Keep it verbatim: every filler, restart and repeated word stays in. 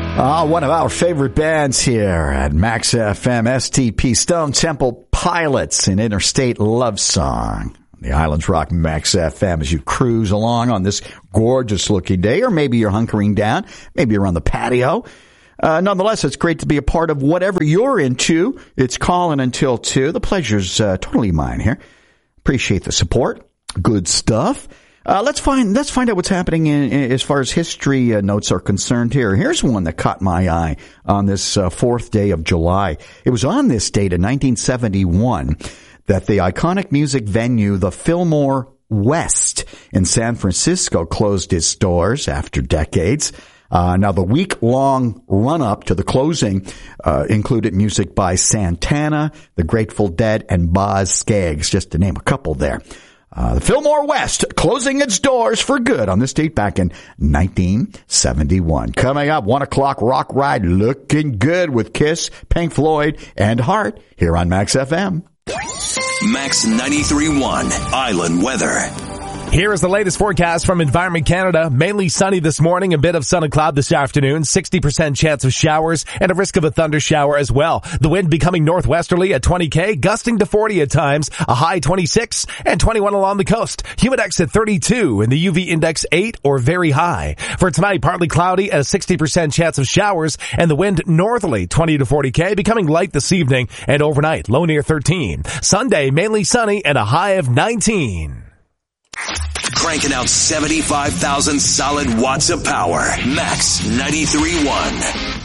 Uh, one of our favorite bands here at Max F M, S T P, Stone Temple Pilots, an Interstate Love Song. The Islands Rock Max F M as you cruise along on this gorgeous-looking day, or maybe you're hunkering down, maybe you're on the patio. Uh, nonetheless, it's great to be a part of whatever you're into. It's calling until two. The pleasure's uh, totally mine here. Appreciate the support. Good stuff. Uh, let's find let's find out what's happening in, in, as far as history uh, notes are concerned here. Here's one that caught my eye on this uh, fourth day of July. It was on this date in nineteen seventy-one that the iconic music venue, the Fillmore West in San Francisco, closed its doors after decades. Uh, now, the week-long run-up to the closing uh, included music by Santana, the Grateful Dead, and Boz Scaggs, just to name a couple there. Uh, the Fillmore West closing its doors for good on this date back in nineteen seventy-one. Coming up, one o'clock rock ride looking good with Kiss, Pink Floyd, and Heart here on Max F M. Max ninety-three point one Island Weather. Here is the latest forecast from Environment Canada. Mainly sunny this morning, a bit of sun and cloud this afternoon, sixty percent chance of showers, and a risk of a thunder shower as well. The wind becoming northwesterly at twenty K, gusting to forty at times, a high twenty-six, and twenty-one along the coast. Humidex at thirty-two, and the U V index eight or very high. For tonight, partly cloudy and a sixty percent chance of showers, and the wind northerly twenty to forty K, becoming light this evening, and overnight, low near thirteen. Sunday, mainly sunny and a high of nineteen. Cranking out seventy-five thousand solid watts of power. Max ninety-three point one.